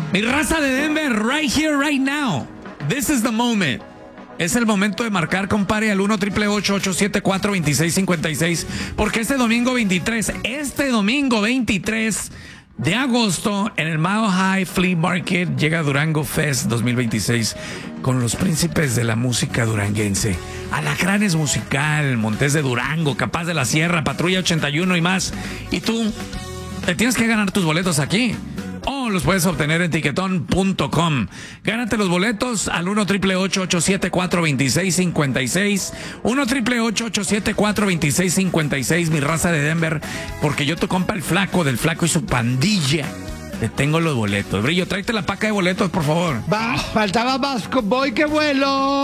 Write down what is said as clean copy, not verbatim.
Mi raza de Denver, right here, right now. This is the moment. Es el momento de marcar, compadre, al 1-888-874-2656. Porque este domingo 23 de agosto, en el Mile High Flea Market, llega Durango Fest 2026 con los príncipes de la música duranguense. Alacranes Musical, Montes de Durango, Capaz de la Sierra, Patrulla 81 y más. Y tú te tienes que ganar tus boletos aquí. O los puedes obtener en tiquetón.com. Gánate los boletos al 1-888-874-2656. 1-888-874-2656. Mi raza de Denver. Porque yo, tu compa el Flaco, del Flaco y su pandilla, te tengo los boletos. Brillo, tráete la paca de boletos, por favor. Faltaba más, voy que vuelo.